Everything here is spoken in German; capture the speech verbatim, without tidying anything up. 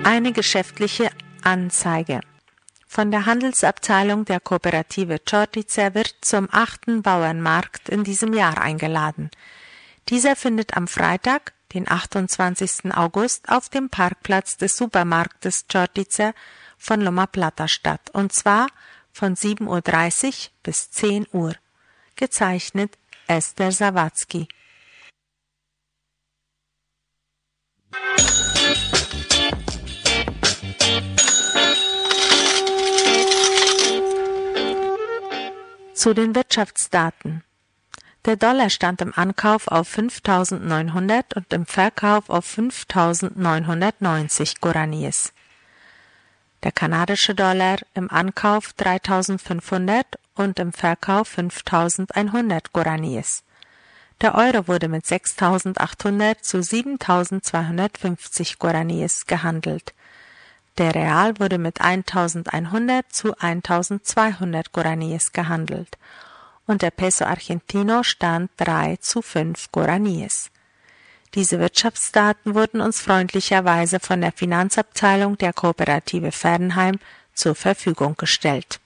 Eine geschäftliche Anzeige. Von der Handelsabteilung der Kooperative Čortice wird zum achten Bauernmarkt in diesem Jahr eingeladen. Dieser findet am Freitag, den achtundzwanzigsten August, auf dem Parkplatz des Supermarktes Čortice von Loma Plata statt, und zwar von sieben Uhr dreißig bis zehn Uhr. Gezeichnet Ester Sawatzki. Zu den Wirtschaftsdaten. Der Dollar stand im Ankauf auf fünftausendneunhundert und im Verkauf auf fünftausendneunhundertneunzig Guaraníes. Der kanadische Dollar im Ankauf dreitausendfünfhundert und im Verkauf fünftausendeinhundert Guaraníes. Der Euro wurde mit sechstausendachthundert zu siebentausendzweihundertfünfzig Guaraníes gehandelt. Der Real wurde mit eintausendeinhundert zu eintausendzweihundert Guaraníes gehandelt und der Peso Argentino stand drei zu fünf Guaraníes. Diese Wirtschaftsdaten wurden uns freundlicherweise von der Finanzabteilung der Kooperative Fernheim zur Verfügung gestellt.